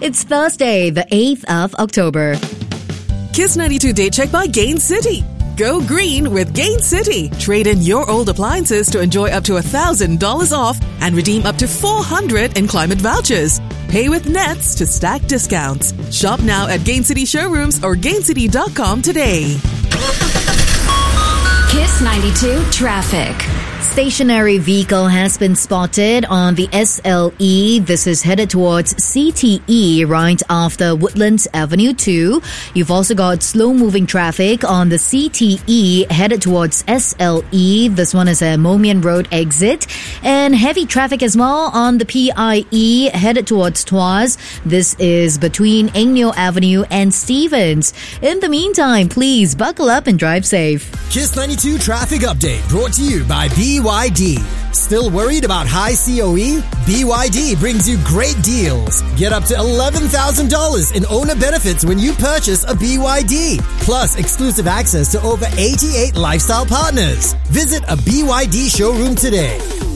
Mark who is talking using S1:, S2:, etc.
S1: It's Thursday, the 8th of October.
S2: Kiss 92 Date Check by Gain City. Go green with Gain City. Trade in your old appliances to enjoy up to $1,000 off and redeem up to $400 in climate vouchers. Pay with Nets to stack discounts. Shop now at Gain City showrooms or gaincity.com today.
S3: Kiss 92 Traffic.
S1: Stationary vehicle has been spotted on the SLE. This is headed towards CTE right after Woodlands Avenue 2. You've also got slow-moving traffic on the CTE headed towards SLE. This one is a Momian Road exit. And heavy traffic as well on the PIE headed towards Tuas. This is between Eng Neo Avenue and Stevens. In the meantime, please buckle up and drive safe.
S4: Kiss 92 Traffic Update brought to you by BYD. Still worried about high COE? BYD brings you great deals. Get up to $11,000 in owner benefits when you purchase a BYD. Plus exclusive access to over 88 lifestyle partners. Visit a BYD showroom today.